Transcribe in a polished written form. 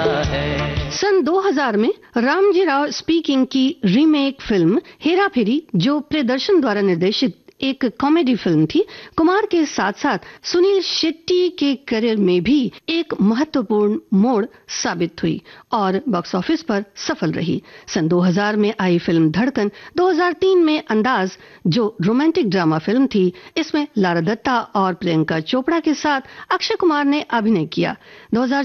है। सन 2000 में रामजी राव स्पीकिंग की रीमेक फिल्म हेरा फेरी, जो प्रियदर्शन द्वारा निर्देशित एक कॉमेडी फिल्म थी, कुमार के साथ साथ सुनील शेट्टी के करियर में भी एक महत्वपूर्ण मोड़ साबित हुई और बॉक्स ऑफिस पर सफल रही। सन 2000 में आई फिल्म धड़कन, 2003 में अंदाज, जो रोमांटिक ड्रामा फिल्म थी, इसमें लारा दत्ता और प्रियंका चोपड़ा के साथ अक्षय कुमार ने अभिनय किया।